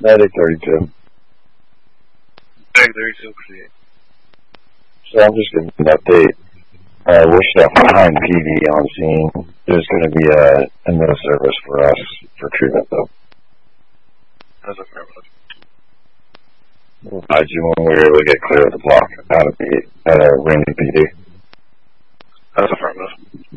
Medic 32. Medic 32, proceed. So I'm just getting an update. We're stuck behind PD on scene. There's going to be a no service for us for treatment, though. That's affirmative. I do when we were able to get clear of the block out of Randy PD. That's affirmative.